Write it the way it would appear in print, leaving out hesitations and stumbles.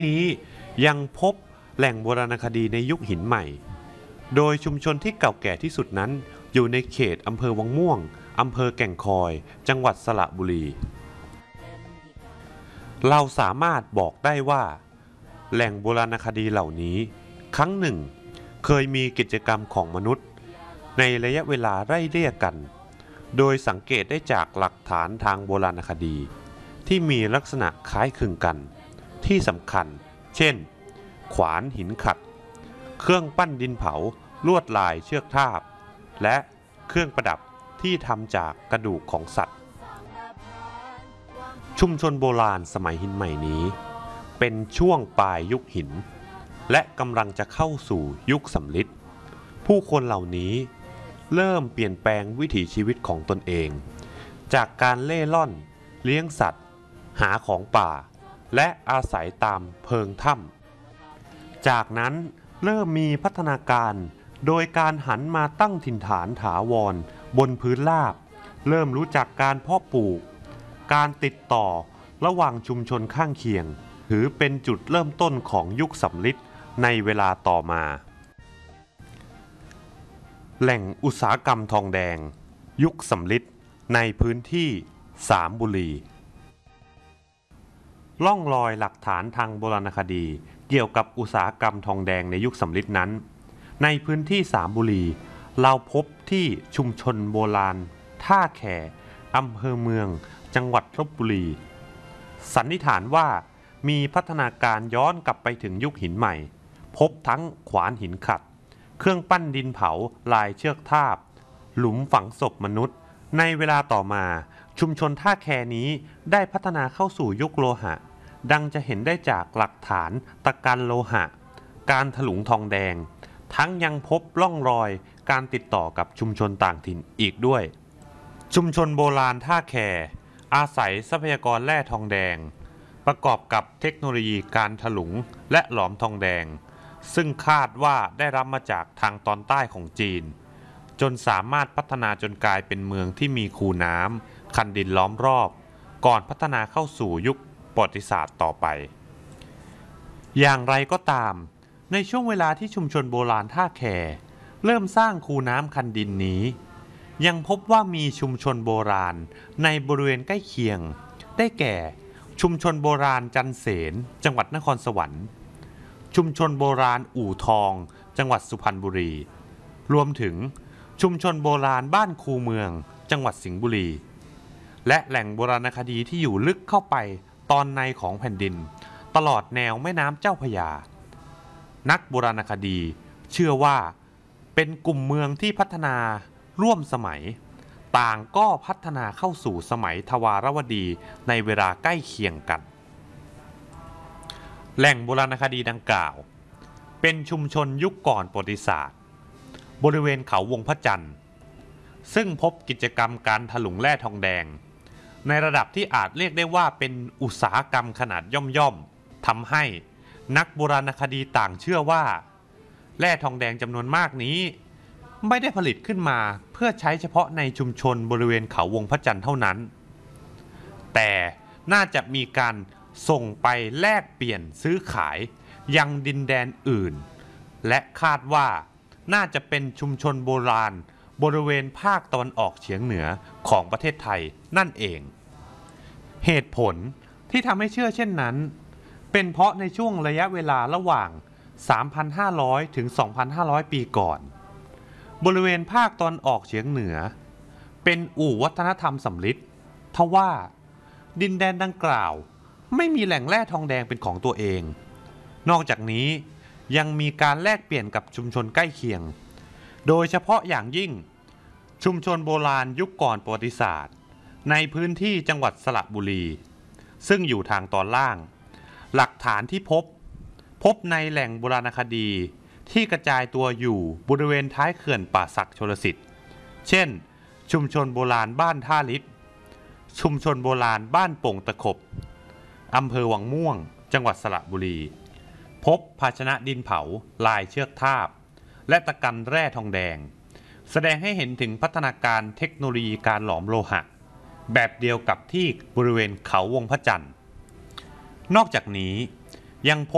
นี้ยังพบแหล่งโบราณคดีในยุคหินใหม่โดยชุมชนที่เก่าแก่ที่สุดนั้นอยู่ในเขตอำเภอวังม่วงอำเภอแก่งคอยจังหวัดสระบุรีเราสามารถบอกได้ว่าแหล่งโบราณคดีเหล่านี้ครั้งหนึ่งเคยมีกิจกรรมของมนุษย์ในระยะเวลาไล่เลี่ยกันโดยสังเกตได้จากหลักฐานทางโบราณคดีที่มีลักษณะคล้ายคลึงกันที่สำคัญเช่นขวานหินขัดเครื่องปั้นดินเผาลวดลายเชือกทาบและเครื่องประดับที่ทำจากกระดูกของสัตว์ชุมชนโบราณสมัยหินใหม่นี้เป็นช่วงปลายยุคหินและกำลังจะเข้าสู่ยุคสำริดผู้คนเหล่านี้เริ่มเปลี่ยนแปลงวิถีชีวิตของตนเองจากการเล่ร่อนเลี้ยงสัตว์หาของป่าและอาศัยตามเพิงถ้ำจากนั้นเริ่มมีพัฒนาการโดยการหันมาตั้งถิ่นฐานถาวรบนพื้นราบเริ่มรู้จักการเพาะปลูกการติดต่อระหว่างชุมชนข้างเคียงถือเป็นจุดเริ่มต้นของยุคสำริดในเวลาต่อมาแหล่งอุตสาหกรรมทองแดงยุคสำริดในพื้นที่สามบุรีล่องรอยหลักฐานทางโบราณคดีเกี่ยวกับอุตสาหกรรมทองแดงในยุคสำริดนั้นในพื้นที่สามบุรีเราพบที่ชุมชนโบราณท่าแขอำเภอเมืองจังหวัดลพบุรีสันนิษฐานว่ามีพัฒนาการย้อนกลับไปถึงยุคหินใหม่พบทั้งขวานหินขัดเครื่องปั้นดินเผาลายเชือกทาบหลุมฝังศพมนุษย์ในเวลาต่อมาชุมชนท่าแคนี้ได้พัฒนาเข้าสู่ยุคโลหะดังจะเห็นได้จากหลักฐานตะกันโลหะการถลุงทองแดงทั้งยังพบร่องรอยการติดต่อกับชุมชนต่างถิ่นอีกด้วยชุมชนโบราณท่าแคอาศัยทรัพยากรแร่ทองแดงประกอบกับเทคโนโลยีการถลุงและหลอมทองแดงซึ่งคาดว่าได้รับมาจากทางตอนใต้ของจีนจนสามารถพัฒนาจนกลายเป็นเมืองที่มีคูน้ำคันดินล้อมรอบก่อนพัฒนาเข้าสู่ยุคประวัติศาสตร์ต่อไปอย่างไรก็ตามในช่วงเวลาที่ชุมชนโบราณท่าแคเริ่มสร้างคูน้ำคันดินนี้ยังพบว่ามีชุมชนโบราณในบริเวณใกล้เคียงได้แก่ชุมชนโบราณจันเสนจังหวัดนครสวรรค์ชุมชนโบราณอู่ทองจังหวัดสุพรรณบุรีรวมถึงชุมชนโบราณบ้านคูเมืองจังหวัดสิงห์บุรีและแหล่งโบราณคดีที่อยู่ลึกเข้าไปตอนในของแผ่นดินตลอดแนวแม่น้ำเจ้าพระยานักโบราณคดีเชื่อว่าเป็นกลุ่มเมืองที่พัฒนาร่วมสมัยต่างก็พัฒนาเข้าสู่สมัยทวารวดีในเวลาใกล้เคียงกันแหล่งโบราณคดีดังกล่าวเป็นชุมชนยุคก่อนประวัติศาสตร์บริเวณเขาวงพระจันทร์ซึ่งพบกิจกรรมการถลุงแร่ทองแดงในระดับที่อาจเรียกได้ว่าเป็นอุตสาหกรรมขนาดย่อมๆทำให้นักโบราณคดีต่างเชื่อว่าแร่ทองแดงจำนวนมากนี้ไม่ได้ผลิตขึ้นมาเพื่อใช้เฉพาะในชุมชนบริเวณเขาวงพระจันทร์เท่านั้นแต่น่าจะมีการส่งไปแลกเปลี่ยนซื้อขายยังดินแดนอื่นและคาดว่าน่าจะเป็นชุมชนโบราณบริเวณภาคตะวันออกเฉียงเหนือของประเทศไทยนั่นเองเหตุผลที่ทำให้เชื่อเช่นนั้นเป็นเพราะในช่วงระยะเวลาระหว่าง 3,500 ถึง 2,500 ปีก่อนบริเวณภาคตะวันออกเฉียงเหนือเป็นอู่วัฒนธรรมสำริดทว่าดินแดนดังกล่าวไม่มีแหล่งแร่ทองแดงเป็นของตัวเองนอกจากนี้ยังมีการแลกเปลี่ยนกับชุมชนใกล้เคียงโดยเฉพาะอย่างยิ่งชุมชนโบราณยุคก่อนประวัติศาสตร์ในพื้นที่จังหวัดสระบุรีซึ่งอยู่ทางตอนล่างหลักฐานที่พบในแหล่งโบราณคดีที่กระจายตัวอยู่บริเวณท้ายเขื่อนป่าสักชลสิทธิ์เช่นชุมชนโบราณบ้านท่าลิศชุมชนโบราณบ้านโป่งตะขบอำเภอวังม่วงจังหวัดสระบุรีพบภาชนะดินเผาลายเชือกทาบและตะกันแร่ทองแดงแสดงให้เห็นถึงพัฒนาการเทคโนโลยีการหลอมโลหะแบบเดียวกับที่บริเวณเขาวงพระจันทร์นอกจากนี้ยังพบ